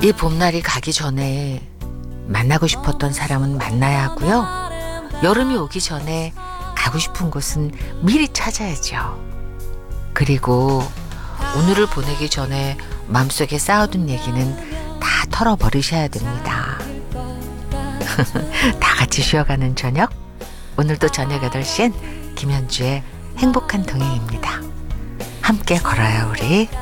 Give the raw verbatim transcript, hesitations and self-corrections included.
이 봄날이 가기 전에 만나고 싶었던 사람은 만나야 하고요. 여름이 오기 전에 가고 싶은 곳은 미리 찾아야죠. 그리고 오늘을 보내기 전에 마음속에 쌓아둔 얘기는 다 털어버리셔야 됩니다. 다 같이 쉬어가는 저녁, 오늘도 저녁 여덟 시엔 김현주의 행복한 동행입니다. 함께 걸어요 우리.